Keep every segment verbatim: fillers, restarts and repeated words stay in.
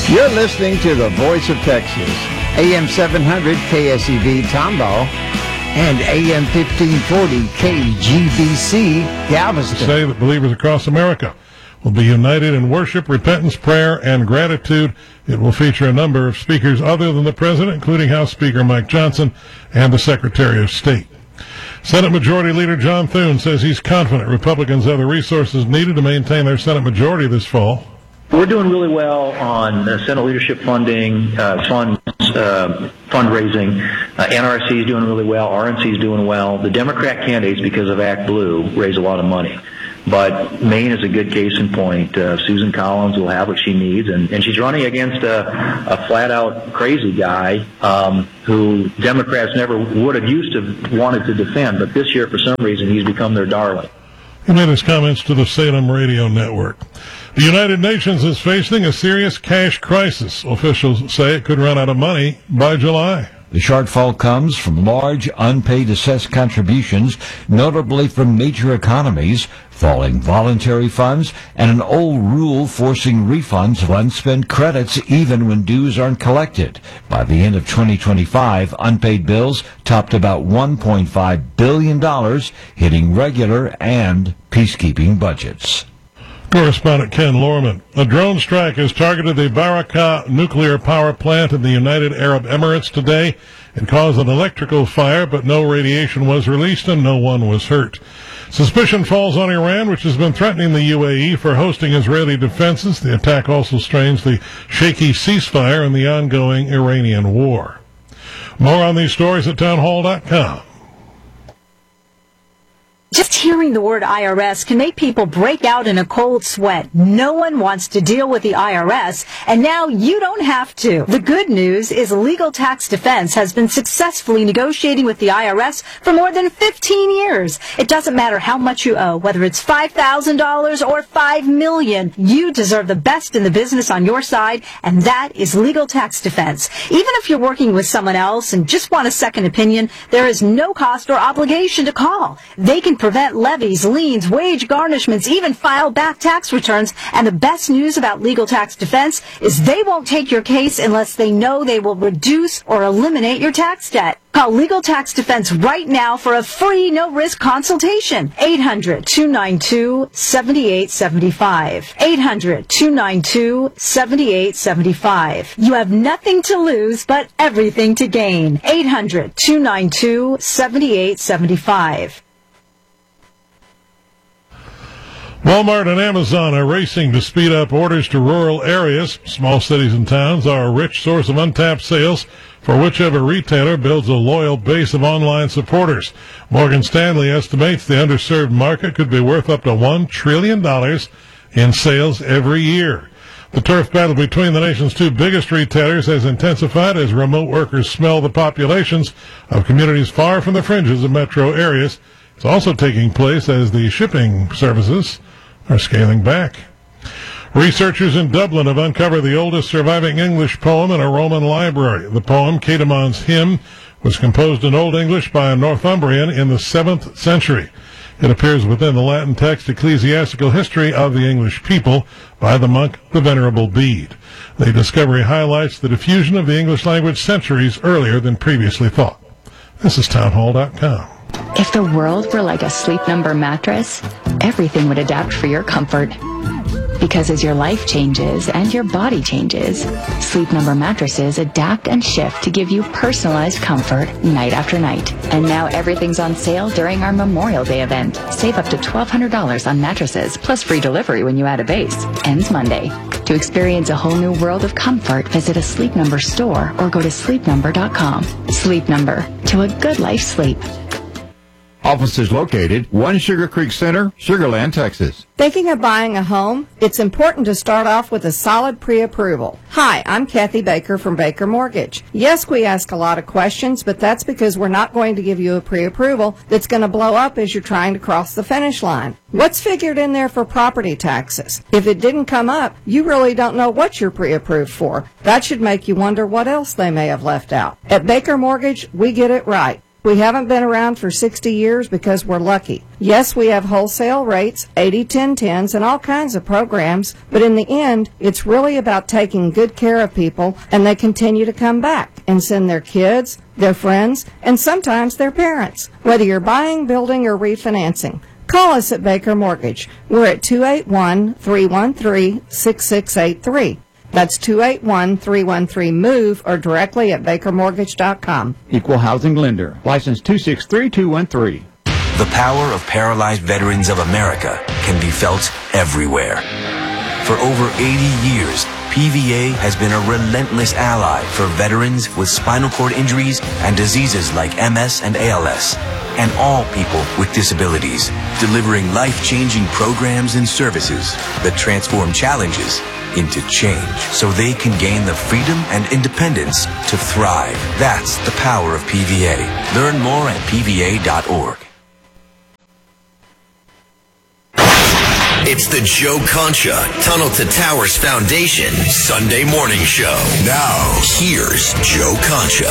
You're listening to the Voice of Texas, A M seven hundred K S E V Tomball and A M fifteen forty K G B C Galveston. Say that believers across America will be united in worship, repentance, prayer, and gratitude. It will feature a number of speakers other than the President, including House Speaker Mike Johnson and the Secretary of State. Senate Majority Leader John Thune says he's confident Republicans have the resources needed to maintain their Senate majority this fall. We're doing really well on uh, Senate leadership funding, uh, funds, uh, fundraising. Uh, N R C is doing really well. R N C is doing well. The Democrat candidates, because of Act Blue, raise a lot of money. But Maine is a good case in point. Uh, Susan Collins will have what she needs, and, and she's running against a, a flat-out crazy guy um, who Democrats never would have used to wanted to defend. But this year, for some reason, he's become their darling. He made his comments to the Salem Radio Network. The United Nations is facing a serious cash crisis. Officials say it could run out of money by July. The shortfall comes from large unpaid assessed contributions, notably from major economies, falling voluntary funds, and an old rule forcing refunds of unspent credits even when dues aren't collected. By the end of twenty twenty-five, unpaid bills topped about one point five billion dollars, hitting regular and peacekeeping budgets. Correspondent Ken Lorman. A drone strike has targeted the Barakah nuclear power plant in the United Arab Emirates today and caused an electrical fire, but no radiation was released and no one was hurt. Suspicion falls on Iran, which has been threatening the U A E for hosting Israeli defenses. The attack also strains the shaky ceasefire in the ongoing Iranian war. More on these stories at townhall dot com. Just hearing the word I R S can make people break out in a cold sweat. No one wants to deal with the I R S, and now you don't have to. The good news is Legal Tax Defense has been successfully negotiating with the I R S for more than fifteen years. It doesn't matter how much you owe, whether it's five thousand dollars or five million dollars. You deserve the best in the business on your side, and that is Legal Tax Defense. Even if you're working with someone else and just want a second opinion, there is no cost or obligation to call. They can prevent levies, liens, wage garnishments, even file back tax returns. And the best news about Legal Tax Defense is they won't take your case unless they know they will reduce or eliminate your tax debt. Call Legal Tax Defense right now for a free, no-risk consultation. eight hundred, two nine two, seven eight seven five. eight hundred, two nine two, seven eight seven five. You have nothing to lose but everything to gain. eight hundred, two nine two, seven eight seven five. Walmart and Amazon are racing to speed up orders to rural areas. Small cities and towns are a rich source of untapped sales for whichever retailer builds a loyal base of online supporters. Morgan Stanley estimates the underserved market could be worth up to one trillion dollars in sales every year. The turf battle between the nation's two biggest retailers has intensified as remote workers smell the populations of communities far from the fringes of metro areas. It's also taking place as the shipping services are scaling back. Researchers in Dublin have uncovered the oldest surviving English poem in a Roman library. The poem, Caedmon's Hymn, was composed in Old English by a Northumbrian in the seventh century. It appears within the Latin text Ecclesiastical History of the English People by the monk the Venerable Bede. The discovery highlights the diffusion of the English language centuries earlier than previously thought. This is townhall dot com. If the world were like a Sleep Number mattress, everything would adapt for your comfort. Because as your life changes and your body changes, Sleep Number mattresses adapt and shift to give you personalized comfort night after night. And now everything's on sale during our Memorial Day event. Save up to twelve hundred dollars on mattresses, plus free delivery when you add a base. Ends Monday. To experience a whole new world of comfort, visit a Sleep Number store or go to sleep number dot com. Sleep Number. To a good life sleep. Offices located one Sugar Creek Center, Sugar Land, Texas. Thinking of buying a home? It's important to start off with a solid pre-approval. Hi, I'm Kathy Baker from Baker Mortgage. Yes, we ask a lot of questions, but that's because we're not going to give you a pre-approval that's going to blow up as you're trying to cross the finish line. What's figured in there for property taxes? If it didn't come up, you really don't know what you're pre-approved for. That should make you wonder what else they may have left out. At Baker Mortgage, we get it right. We haven't been around for sixty years because we're lucky. Yes, we have wholesale rates, eighty ten tens, and all kinds of programs, but in the end, it's really about taking good care of people, and they continue to come back and send their kids, their friends, and sometimes their parents, whether you're buying, building, or refinancing. Call us at Baker Mortgage. We're at two eight one, three one three, six six eight three. That's two eight one, three one three, MOVE or directly at baker mortgage dot com. Equal housing lender. License two six three two one three. The power of paralyzed veterans of America can be felt everywhere. For over eighty years, P V A has been a relentless ally for veterans with spinal cord injuries and diseases like M S and A L S, and all people with disabilities, delivering life-changing programs and services that transform challenges into change so they can gain the freedom and independence to thrive. That's the power of P V A. Learn more at P V A dot org. It's the Joe Concha Tunnel to Towers Foundation Sunday Morning Show. Now, here's Joe Concha.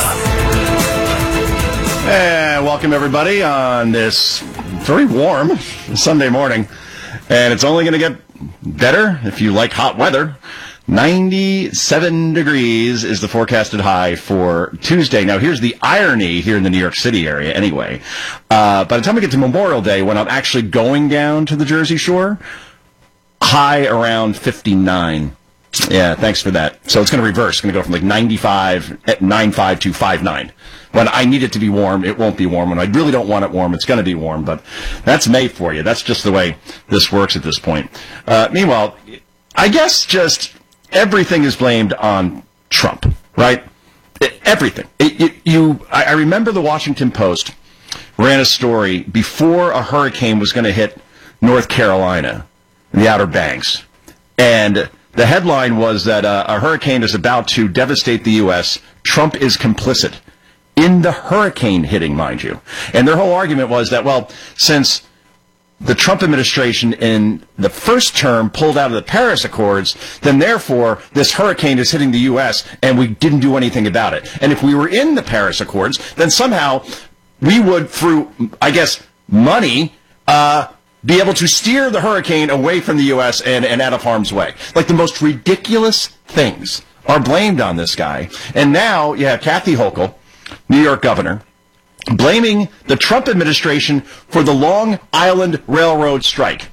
And welcome everybody on this very warm Sunday morning. And it's only going to get better if you like hot weather. ninety-seven degrees is the forecasted high for Tuesday. Now, here's the irony here in the New York City area anyway. Uh, by the time we get to Memorial Day, when I'm actually going down to the Jersey Shore, high around fifty-nine. Yeah, thanks for that. So it's going to reverse. It's going to go from like ninety-five at nine five to five nine. When I need it to be warm, it won't be warm. When I really don't want it warm, it's going to be warm. But that's May for you. That's just the way this works at this point. Uh, meanwhile, I guess just everything is blamed on Trump, right? Everything. It, it, you, I, I remember the Washington Post ran a story before a hurricane was going to hit North Carolina, the Outer Banks, and the headline was that uh, a hurricane is about to devastate the U S Trump is complicit in the hurricane hitting, mind you. And their whole argument was that, well, since the Trump administration in the first term pulled out of the Paris Accords, then therefore this hurricane is hitting the U S and we didn't do anything about it. And if we were in the Paris Accords, then somehow we would, through, I guess, money, uh, be able to steer the hurricane away from the U S and, and out of harm's way. Like the most ridiculous things are blamed on this guy. And now you have Kathy Hochul, New York governor, blaming the Trump administration for the Long Island Railroad strike.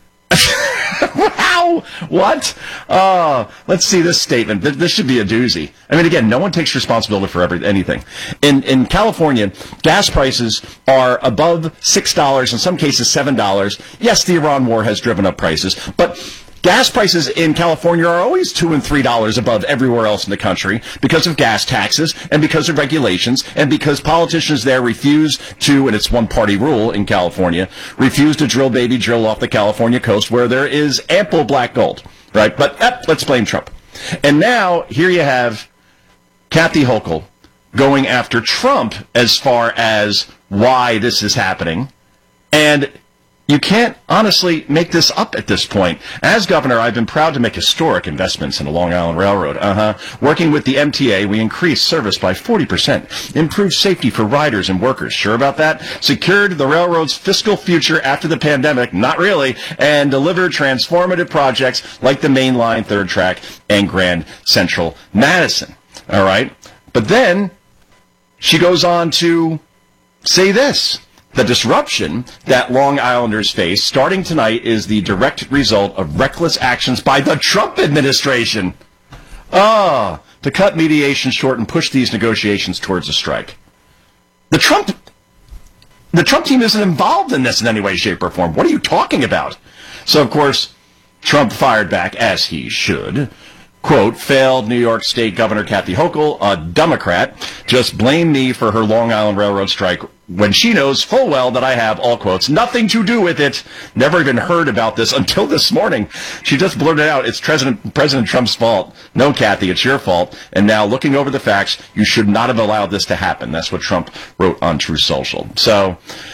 Wow! What? Uh, let's see this statement. This should be a doozy. I mean, again, no one takes responsibility for every, anything. In in California, gas prices are above six dollars, in some cases seven dollars. Yes, the Iran war has driven up prices, but gas prices in California are always two and three dollars above everywhere else in the country because of gas taxes and because of regulations and because politicians there refuse to, and it's one-party rule in California, refuse to drill baby drill off the California coast where there is ample black gold, right? But eh, let's blame Trump. And now here you have Kathy Hochul going after Trump as far as why this is happening, and you can't honestly make this up at this point. As governor, I've been proud to make historic investments in the Long Island Railroad. Uh-huh. Working with the M T A, we increased service by forty percent, improved safety for riders and workers. Sure about that? Secured the railroad's fiscal future after the pandemic, not really, and delivered transformative projects like the Main Line Third Track and Grand Central Madison. All right? But then she goes on to say this. The disruption that Long Islanders face starting tonight is the direct result of reckless actions by the Trump administration. Ah, to cut mediation short and push these negotiations towards a strike. The Trump, the Trump team isn't involved in this in any way, shape, or form. What are you talking about? So, of course, Trump fired back, as he should. Quote, failed New York State Governor Kathy Hochul, a Democrat, just blamed me for her Long Island Railroad strike when she knows full well that I have, all quotes, nothing to do with it. Never even heard about this until this morning. She just blurted out, it's President, President Trump's fault. No, Kathy, it's your fault. And now, looking over the facts, you should not have allowed this to happen. That's what Trump wrote on Truth Social. So,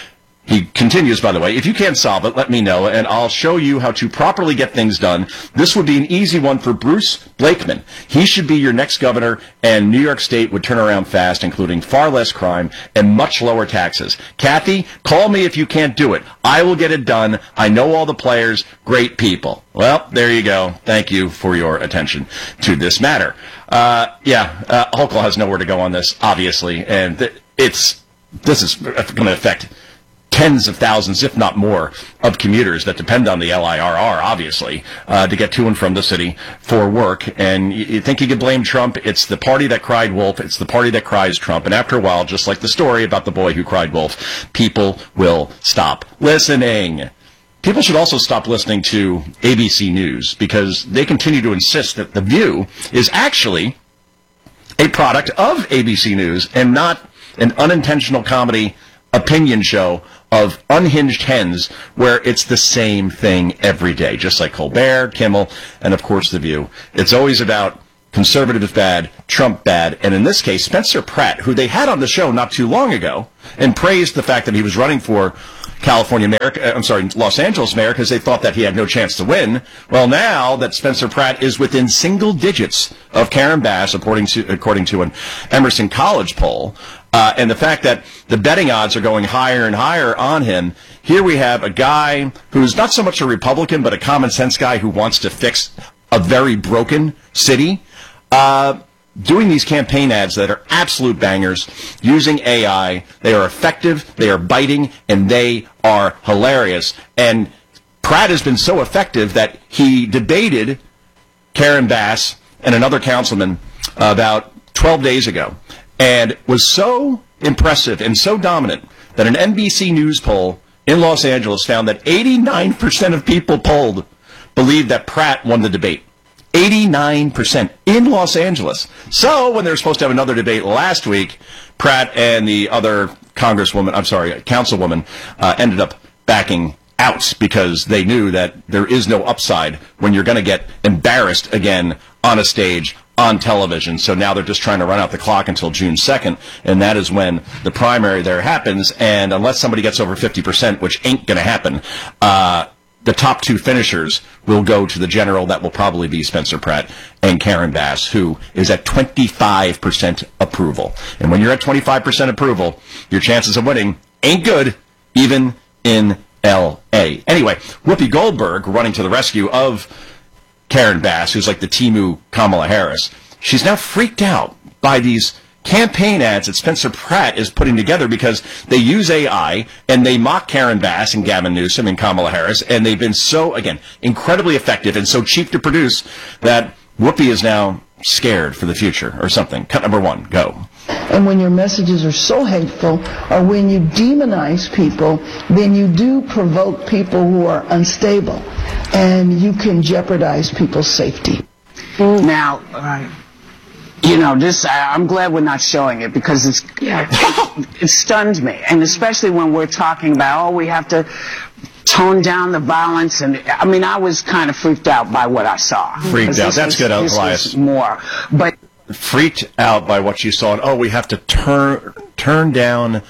He continues, by the way, if you can't solve it, let me know, and I'll show you how to properly get things done. This would be an easy one for Bruce Blakeman. He should be your next governor, and New York State would turn around fast, including far less crime and much lower taxes. Kathy, call me if you can't do it. I will get it done. I know all the players. Great people. Well, there you go. Thank you for your attention to this matter. Uh, yeah, uh, Hochul has nowhere to go on this, obviously, and th- it's this is going to affect tens of thousands, if not more, of commuters that depend on the L I R R, obviously, uh, to get to and from the city for work. And you, you think you could blame Trump? It's the party that cried wolf. It's the party that cries Trump. And after a while, just like the story about the boy who cried wolf, people will stop listening. People should also stop listening to A B C News because they continue to insist that The View is actually a product of A B C News and not an unintentional comedy opinion show of unhinged hens where it's the same thing every day, just like Colbert, Kimmel, and of course The View. It's always about conservative bad, Trump bad, and in this case, Spencer Pratt, who they had on the show not too long ago and praised the fact that he was running for California mayor, I'm sorry, Los Angeles mayor, because they thought that he had no chance to win. Well, now that Spencer Pratt is within single digits of Karen Bass, according to, according to an Emerson College poll, uh, and the fact that the betting odds are going higher and higher on him, here we have a guy who's not so much a Republican, but a common sense guy who wants to fix a very broken city, uh, doing these campaign ads that are absolute bangers, using A I. They are effective, they are biting, and they are hilarious. And Pratt has been so effective that he debated Karen Bass and another councilman about twelve days ago, and was so impressive and so dominant that an N B C News poll in Los Angeles found that eighty-nine percent of people polled believed that Pratt won the debate. eighty-nine percent in Los Angeles. So when they were supposed to have another debate last week, Pratt and the other congresswoman, I'm sorry, councilwoman, uh, ended up backing out because they knew that there is no upside when you're going to get embarrassed again on a stage, on television. So now they're just trying to run out the clock until June second, and that is when the primary there happens. And unless somebody gets over fifty percent, which ain't going to happen, uh, the top two finishers will go to the general. That will probably be Spencer Pratt and Karen Bass, who is at twenty-five percent approval. And when you're at twenty-five percent approval, your chances of winning ain't good, even in L A. Anyway, Whoopi Goldberg running to the rescue of Karen Bass, who's like the Timu Kamala Harris. She's now freaked out by these campaign ads that Spencer Pratt is putting together because they use A I and they mock Karen Bass and Gavin Newsom and Kamala Harris, and they've been so, again, incredibly effective and so cheap to produce that Whoopi is now scared for the future or something. Cut number one, go. And when your messages are so hateful, or when you demonize people, then you do provoke people who are unstable, and you can jeopardize people's safety. Now, uh, you know, this, I, I'm glad we're not showing it because it's, yeah. it stunned me. And especially when we're talking about, oh, we have to tone down the violence. And I mean, I was kind of freaked out by what I saw. Freaked out. That's was, good, this Elias. was more. But freaked out by what you saw. And, oh, we have to turn turn down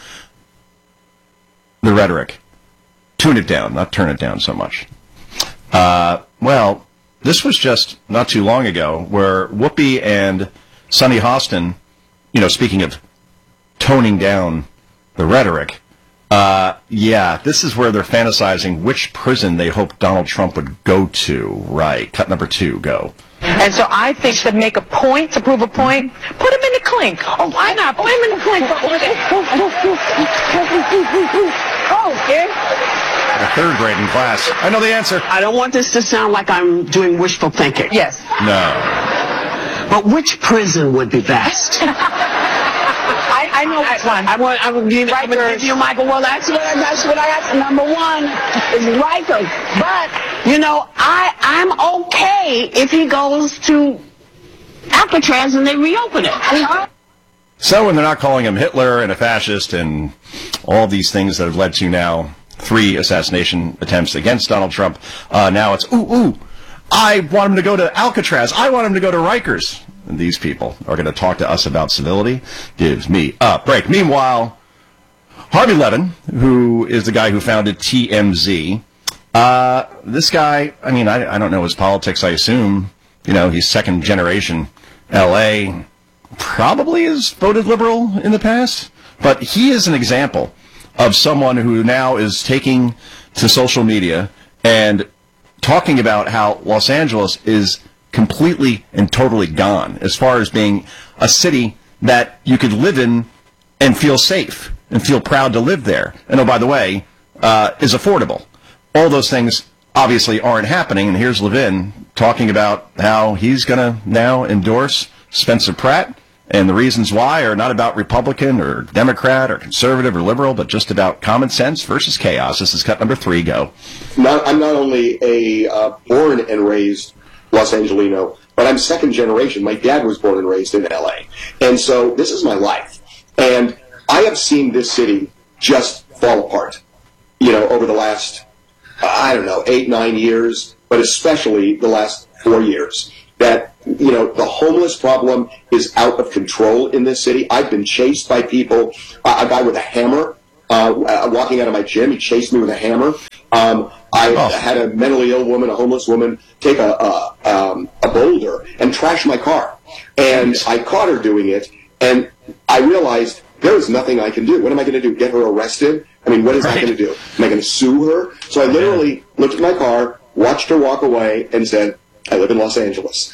the rhetoric. Tune it down, not turn it down so much. Uh, well, this was just not too long ago where Whoopi and Sonny Hostin, you know, speaking of toning down the rhetoric, uh, yeah, this is where they're fantasizing which prison they hope Donald Trump would go to. Right. Cut number two, go. And so I think to make a point, to prove a point, put him in the clink. Oh, why not? Put him in the clink. Oh, yeah. A third grade in class. I know the answer. I don't want this to sound like I'm doing wishful thinking. Yes. No. But which prison would be best? I, I know which one. I want. I will give, I'm gonna give you, Michael. Well, that's what. I, that's what I asked. Number one is Rikers. But you know, I I'm okay if he goes to Alcatraz and they reopen it. So when they're not calling him Hitler and a fascist and all these things that have led to now three assassination attempts against Donald Trump, uh, now it's ooh ooh. I want him to go to Alcatraz. I want him to go to Rikers. And these people are going to talk to us about civility. Gives me a break. Meanwhile, Harvey Levin, who is the guy who founded T M Z, uh, this guy, I mean, I, I don't know his politics, I assume, you know, he's second generation L A, probably has voted liberal in the past, but he is an example of someone who now is taking to social media and talking about how Los Angeles is completely and totally gone as far as being a city that you could live in and feel safe and feel proud to live there. And oh, by the way, uh, is affordable. All those things obviously aren't happening. And here's Levin talking about how he's going to now endorse Spencer Pratt. And the reasons why are not about Republican or Democrat or conservative or liberal, but just about common sense versus chaos. This is cut number three. Go. Not, I'm not only a uh, born and raised Los Angelino, but I'm second generation. My dad was born and raised in L A. And so this is my life. And I have seen this city just fall apart, you know, over the last, I don't know, eight, nine years, but especially the last four years. That, you know, the homeless problem is out of control in this city. I've been chased by people, uh, a guy with a hammer, uh, walking out of my gym, he chased me with a hammer. Um, I oh. had a mentally ill woman, a homeless woman, take a, a, um, a boulder and trash my car. And I caught her doing it, and I realized there is nothing I can do. What am I going to do, get her arrested? I mean, what is right. I going to do? Am I going to sue her? So I literally looked at my car, watched her walk away, and said, I live in Los Angeles.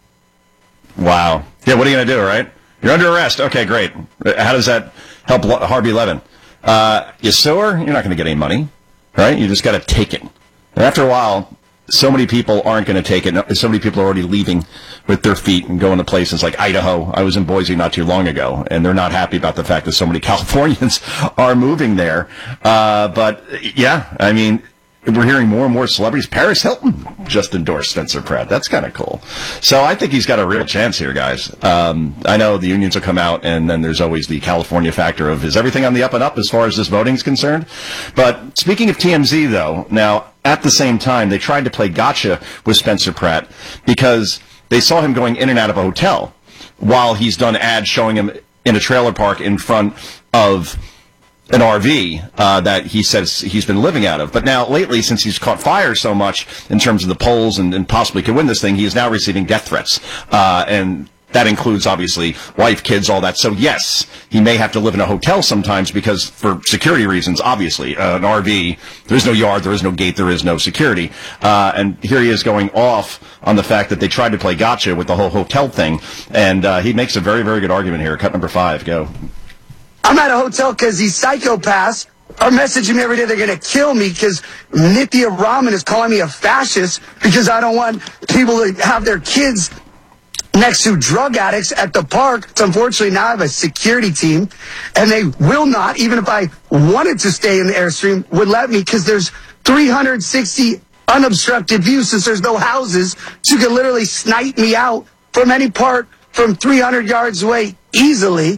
Wow. Yeah, what are you going to do, right? You're under arrest. Okay, great. How does that help Harvey Levin? Uh, you sue her, you're not going to get any money, right? You just got to take it. And after a while, so many people aren't going to take it. So many people are already leaving with their feet and going to places like Idaho. I was in Boise not too long ago, and they're not happy about the fact that so many Californians are moving there. Uh, but, yeah, I mean, we're hearing more and more celebrities. Paris Hilton just endorsed Spencer Pratt. That's kind of cool. So I think he's got a real chance here, guys. Um, I know the unions will come out, and then there's always the California factor of, is everything on the up and up as far as this voting is concerned? But speaking of T M Z, though, now, at the same time, they tried to play gotcha with Spencer Pratt because they saw him going in and out of a hotel while he's done ads showing him in a trailer park in front of an R V uh, that he says he's been living out of. But now, lately, since he's caught fire so much in terms of the polls and, and possibly could win this thing, he is now receiving death threats. Uh, and that includes, obviously, wife, kids, all that. So, yes, he may have to live in a hotel sometimes because, for security reasons, obviously, uh, an R V, there is no yard, there is no gate, there is no security. Uh, and here he is going off on the fact that they tried to play gotcha with the whole hotel thing. And uh, he makes a very, very good argument here. Cut number five. Go. I'm at a hotel because these psychopaths are messaging me every day they're going to kill me because Nithya Raman is calling me a fascist because I don't want people to have their kids next to drug addicts at the park. So unfortunately, now I have a security team, and they will not, even if I wanted to stay in the Airstream, would let me because there's three hundred sixty unobstructed views since there's no houses. So you can literally snipe me out from any part from three hundred yards away easily.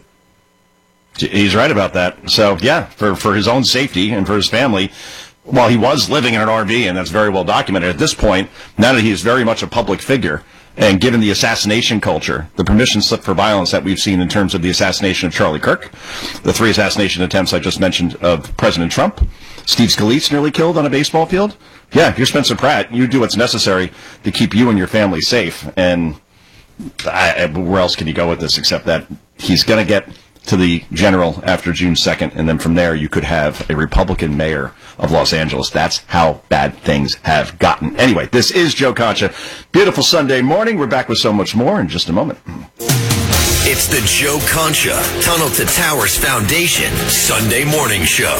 He's right about that. So, yeah, for, for his own safety and for his family, while he was living in an R V, and that's very well documented at this point, now that he is very much a public figure, and given the assassination culture, the permission slip for violence that we've seen in terms of the assassination of Charlie Kirk, the three assassination attempts I just mentioned of President Trump, Steve Scalise nearly killed on a baseball field. Yeah, you're Spencer Pratt. You do what's necessary to keep you and your family safe. And I, where else can you go with this except that he's going to get to the general after June second, and then from there you could have a Republican mayor of Los Angeles. That's how bad things have gotten. Anyway, this is Joe Concha. Beautiful Sunday morning. We're back with so much more in just a moment. It's the Joe Concha Tunnel to Towers Foundation Sunday Morning Show.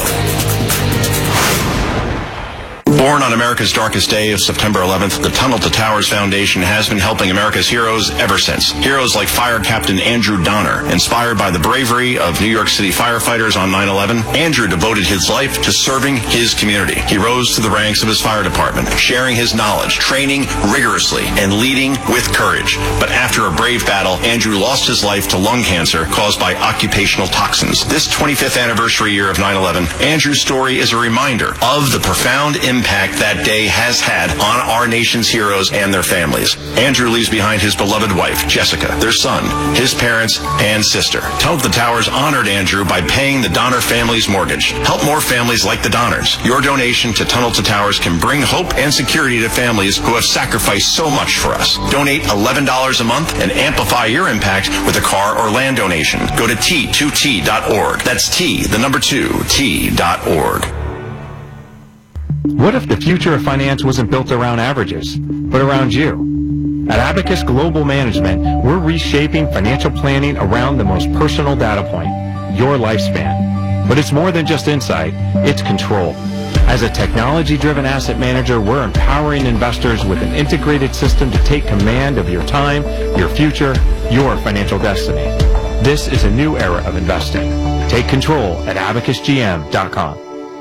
Born on America's darkest day of September eleventh, the Tunnel to Towers Foundation has been helping America's heroes ever since. Heroes like Fire Captain Andrew Donner, inspired by the bravery of New York City firefighters on nine eleven. Andrew devoted his life to serving his community. He rose to the ranks of his fire department, sharing his knowledge, training rigorously, and leading with courage. But after a brave battle, Andrew lost his life to lung cancer caused by occupational toxins. This twenty-fifth anniversary year of nine eleven, Andrew's story is a reminder of the profound impact impact that day has had on our nation's heroes and their families. Andrew leaves behind his beloved wife, Jessica, their son, his parents, and sister. Tunnel to Towers honored Andrew by paying the Donner family's mortgage. Help more families like the Donners. Your donation to Tunnel to Towers can bring hope and security to families who have sacrificed so much for us. Donate eleven dollars a month and amplify your impact with a car or land donation. Go to T two T dot org. That's T, the number two, T dot org. What if the future of finance wasn't built around averages, but around you? At Abacus Global Management, we're reshaping financial planning around the most personal data point, your lifespan. But it's more than just insight, it's control. As a technology-driven asset manager, we're empowering investors with an integrated system to take command of your time, your future, your financial destiny. This is a new era of investing. Take control at abacus G M dot com.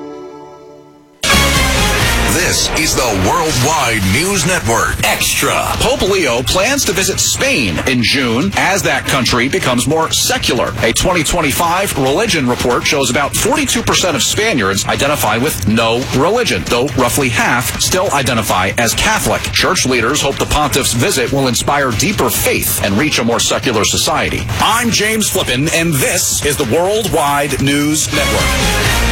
This is the Worldwide News Network. Extra. Pope Leo plans to visit Spain in June as that country becomes more secular. A twenty twenty-five religion report shows about forty-two percent of Spaniards identify with no religion, though roughly half still identify as Catholic. Church leaders hope the pontiff's visit will inspire deeper faith and reach a more secular society. I'm James Flippin, and this is the Worldwide News Network.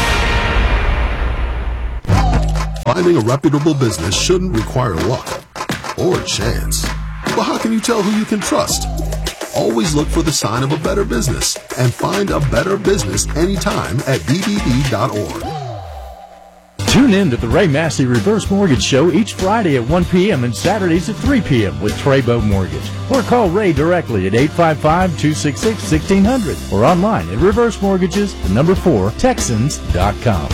Finding a reputable business shouldn't require luck or chance. But how can you tell who you can trust? Always look for the sign of a better business and find a better business anytime at B B B dot org. Tune in to the Ray Massey Reverse Mortgage Show each Friday at one p.m. and Saturdays at three p.m. with Treybo Mortgage. Or call Ray directly at eight five five, two six six, one six zero zero or online at reverse mortgages, the number four, texans dot com.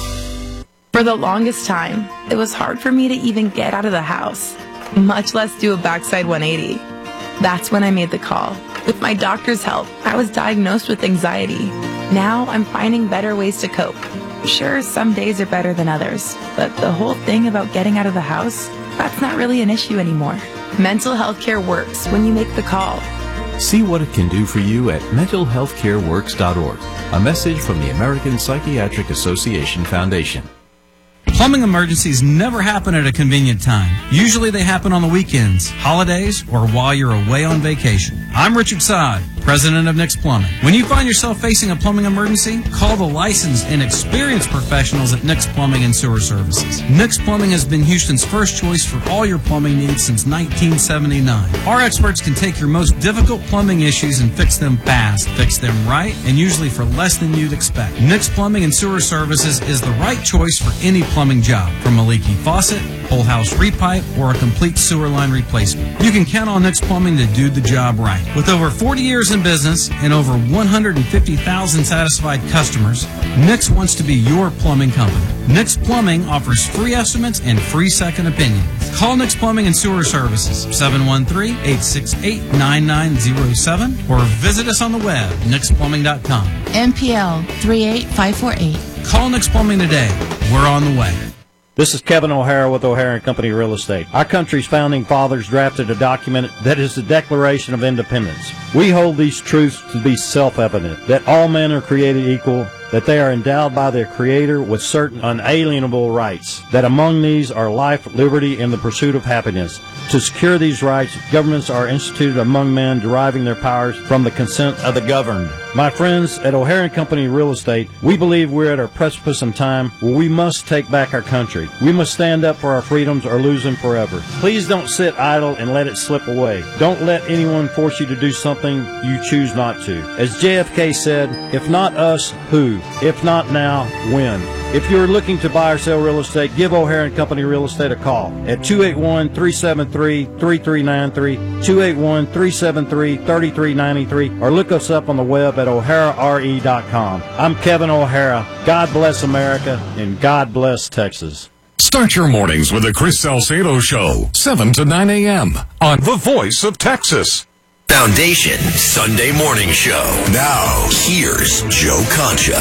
For the longest time, it was hard for me to even get out of the house, much less do a backside one eighty. That's when I made the call. With my doctor's help, I was diagnosed with anxiety. Now I'm finding better ways to cope. Sure, some days are better than others, but the whole thing about getting out of the house, that's not really an issue anymore. Mental health care works when you make the call. See what it can do for you at mental health care works dot org. A message from the American Psychiatric Association Foundation. Plumbing emergencies never happen at a convenient time. Usually they happen on the weekends, holidays, or while you're away on vacation. I'm Richard Sod, president of Nick's Plumbing. When you find yourself facing a plumbing emergency, call the licensed and experienced professionals at Nick's Plumbing and Sewer Services. Nick's Plumbing has been Houston's first choice for all your plumbing needs since nineteen seventy-nine. Our experts can take your most difficult plumbing issues and fix them fast, fix them right, and usually for less than you'd expect. Nick's Plumbing and Sewer Services is the right choice for any plumbing job, from a leaky faucet, whole house repipe, or a complete sewer line replacement. You can count on Nick's Plumbing to do the job right. With over forty years in business and over one hundred fifty thousand satisfied customers, Nick's wants to be your plumbing company. Nick's Plumbing offers free estimates and free second opinions. Call Nick's Plumbing and Sewer Services, seven one three, eight six eight, nine nine zero seven, or visit us on the web, nix plumbing dot com. M P L three eight five four eight. Call Nick's Plumbing today. We're on the way. This is Kevin O'Hara with O'Hara and Company Real Estate. Our country's founding fathers drafted a document that is the Declaration of Independence. We hold these truths to be self-evident, that all men are created equal, that they are endowed by their Creator with certain unalienable rights, that among these are life, liberty, and the pursuit of happiness. To secure these rights, governments are instituted among men, deriving their powers from the consent of the governed. My friends at O'Hara and Company Real Estate, we believe we're at a precipice in time where we must take back our country. We must stand up for our freedoms or lose them forever. Please don't sit idle and let it slip away. Don't let anyone force you to do something you choose not to. As J F K said, if not us, who? If not now, when? If you're looking to buy or sell real estate, give O'Hara and Company Real Estate a call at two eight one, three seven three, three three nine three, two eight one, three seven three, three three nine three, or look us up on the web at o'hara r e dot com. I'm Kevin O'Hara. God bless America, and God bless Texas. Start your mornings with the Chris Salcedo Show, seven to nine a.m. on The Voice of Texas. Foundation Sunday Morning Show. Now, here's Joe Concha.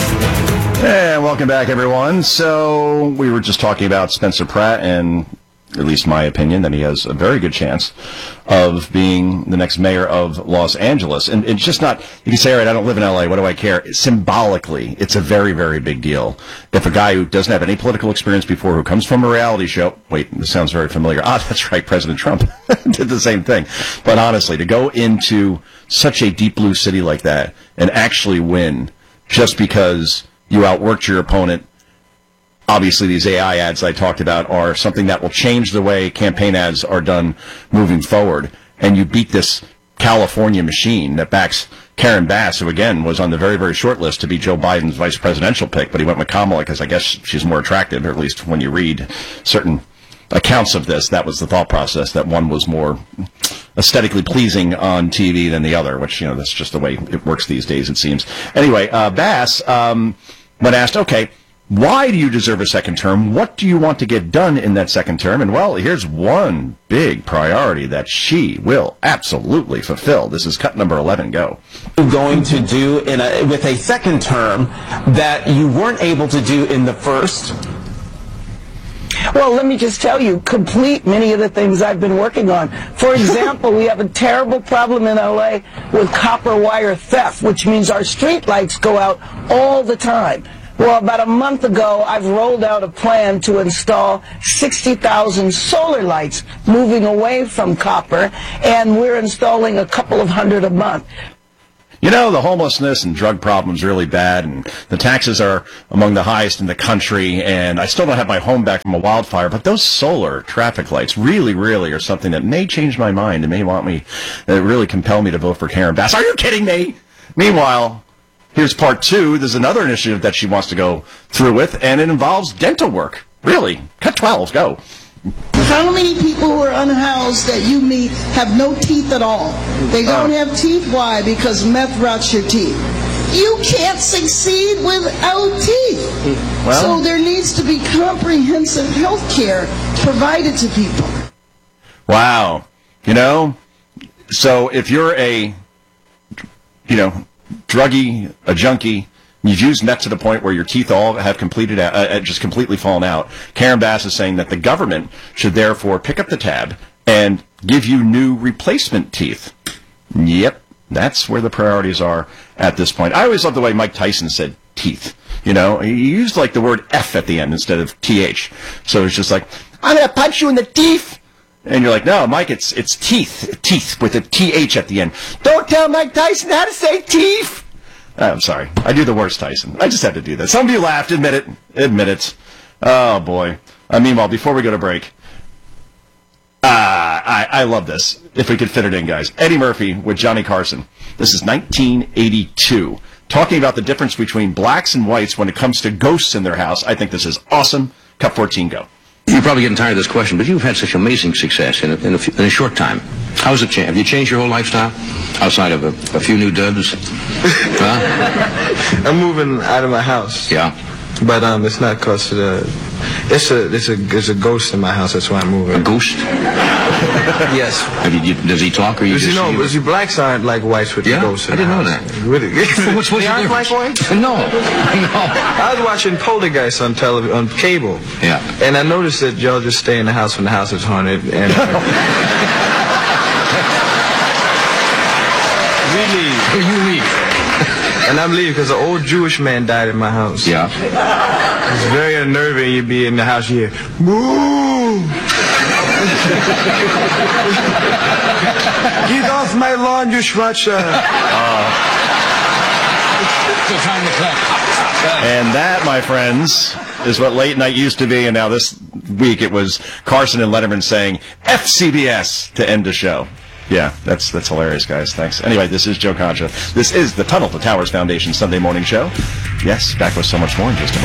And welcome back, everyone. So we were just talking about Spencer Pratt and at least my opinion, that he has a very good chance of being the next mayor of Los Angeles. And it's just not, you can say, all right, I don't live in L A, what do I care? Symbolically, it's a very, very big deal. If a guy who doesn't have any political experience before, who comes from a reality show, wait, this sounds very familiar. Ah, that's right, President Trump did the same thing. But honestly, to go into such a deep blue city like that and actually win just because you outworked your opponent. Obviously, these A I ads I talked about are something that will change the way campaign ads are done moving forward. And you beat this California machine that backs Karen Bass, who, again, was on the very, very short list to be Joe Biden's vice presidential pick, but he went with Kamala because I guess she's more attractive, or at least when you read certain accounts of this, that was the thought process, that one was more aesthetically pleasing on T V than the other, which, you know, that's just the way it works these days, it seems. Anyway, uh, Bass, um, when asked, okay, why do you deserve a second term? What do you want to get done in that second term? And, well, here's one big priority that she will absolutely fulfill. This is cut number eleven. Go. Going to do in a, with a second term that you weren't able to do in the first? Well, let me just tell you, complete many of the things I've been working on. For example, we have a terrible problem in L A with copper wire theft, which means our street lights go out all the time. Well, about a month ago, I've rolled out a plan to install sixty thousand solar lights, moving away from copper, and we're installing a couple of hundred a month. You know, the homelessness and drug problem's really bad, and the taxes are among the highest in the country, and I still don't have my home back from a wildfire, but those solar traffic lights really, really are something that may change my mind and may want me, that really compel me to vote for Karen Bass. Are you kidding me? Meanwhile, here's part two. There's another initiative that she wants to go through with, and it involves dental work. Really? Cut twelve. Go. How many people who are unhoused that you meet have no teeth at all? They don't have teeth. Why? Because meth rots your teeth. You can't succeed without teeth. Well, so there needs to be comprehensive health care provided to people. Wow. You know, so if you're a, you know, druggie, a junkie, you've used meth to the point where your teeth all have completed, uh, just completely fallen out. Karen Bass is saying that the government should therefore pick up the tab and give you new replacement teeth. Yep, that's where the priorities are at this point. I always love the way Mike Tyson said teeth. You know, he used like the word F at the end instead of T H. So it's just like, I'm going to punch you in the teeth. And you're like, no, Mike, it's it's teeth. Teeth with a T H at the end. Don't tell Mike Tyson how to say teeth. I'm sorry. I do the worst, Tyson. I just had to do that. Some of you laughed. Admit it. Admit it. Oh, boy. Uh, meanwhile, before we go to break, uh, I, I love this. If we could fit it in, guys. Eddie Murphy with Johnny Carson. This is nineteen eighty-two. Talking about the difference between blacks and whites when it comes to ghosts in their house. I think this is awesome. Cut fourteen, go. You're probably getting tired of this question, but you've had such amazing success in a, in a, few, in a short time. How's it changed? Have you changed your whole lifestyle outside of a, a few new dubs? Huh? I'm moving out of my house. Yeah. But um, it's not cause of the. It's a it's a it's a ghost in my house. That's why I'm moving. A ghost? Yes. Have you, you, does he talk or you just? just You know, because you blacks aren't like whites with yeah? the ghosts. I didn't know that. Really? what's, what's they aren't like whites? No. no. I was watching Poltergeist on television on cable. Yeah. And I noticed that y'all just stay in the house when the house is haunted. And we leave. You leave. And I'm leaving because an old Jewish man died in my house. Yeah. It's very unnerving. You'd be in the house, you hear, moo! Get off my lawn, you schmatzer! And that, my friends, is what late night used to be, and now this week it was Carson and Letterman saying F C B S to end the show. Yeah, that's that's hilarious, guys. Thanks. Anyway, this is Joe Concha. This is the Tunnel to Towers Foundation Sunday Morning Show. Yes, back with so much more in just a moment.